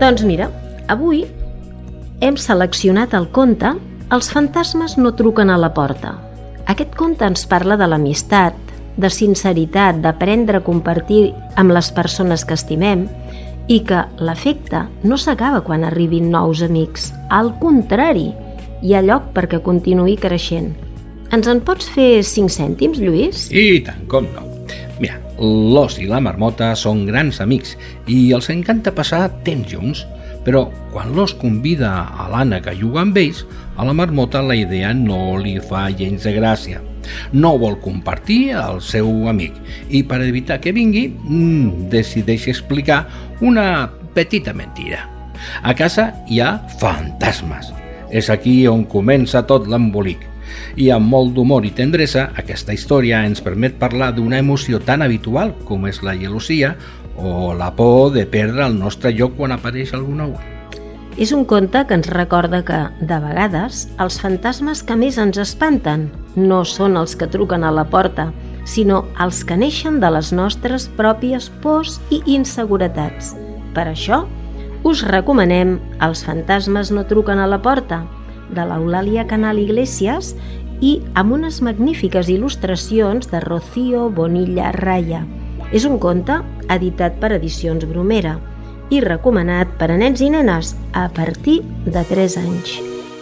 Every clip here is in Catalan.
Doncs mira, avui hem seleccionat el conte Els fantasmes no truquen a la porta. Aquest conte ens parla de l'amistat, de sinceritat, d'aprendre a compartir amb les persones que estimem i que l'afecte no s'acaba quan arribin nous amics. Al contrari, hi ha lloc perquè continuï creixent. Ens en pots fer 5 cèntims, Lluís? I tant, com no. Mira, l'ós i la marmota són grans amics i els encanta passar temps junts, però quan l'ós convida a l'Anna que juga amb ells, a la marmota la idea no li fa gens de gràcia. No vol compartir el seu amic i per evitar que vingui, decideix explicar una petita mentira. A casa hi ha fantasmes. És aquí on comença tot l'embolic. I amb molt d'humor i tendresa, aquesta història ens permet parlar d'una emoció tan habitual com és la gelosia o la por de perdre el nostre lloc quan apareix algú nou. És un conte que ens recorda que, de vegades, els fantasmes que més ens espanten no són els que truquen a la porta, sinó els que neixen de les nostres pròpies pors i inseguretats. Per això, us recomanem Els fantasmes no truquen a la porta, de l'Eulàlia Canal Iglesias i amb unes magnífiques il·lustracions de Rocío Bonilla Raya. És un conte editat per Edicions Bromera i recomanat per a nens i nenes a partir de 3 anys.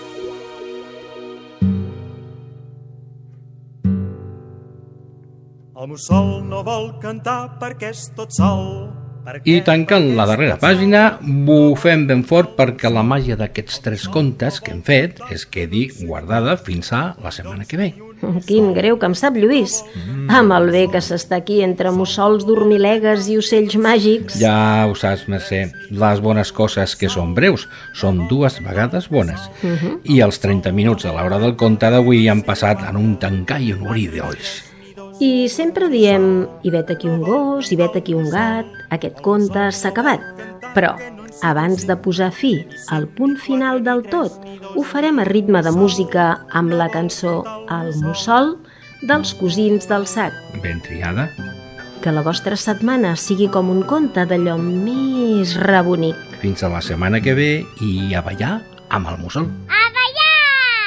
El mussol no vol cantar perquè és tot sol. I tancant la darrera pàgina, bufem ben fort perquè la màgia d'aquests 3 contes que hem fet es quedi guardada fins a la setmana que ve. Quin greu que em sap, Lluís. Amb el bé que s'està aquí entre mussols, dormilegues i ocells màgics. Ja ho saps, Mercè, les bones coses que són breus són 2 vegades bones. I els 30 minuts de l'hora del conte d'avui han passat en un tancar i un obrir d'ulls. I sempre diem, hi vet aquí un gos, hi vet aquí un gat, aquest conte s'ha acabat. Però, abans de posar fi al punt final del tot, ho farem a ritme de música amb la cançó El mussol dels Cosins del Sac. Ben triada. Que la vostra setmana sigui com un conte d'allò més rebonic. Fins a la setmana que ve i a ballar amb el mussol.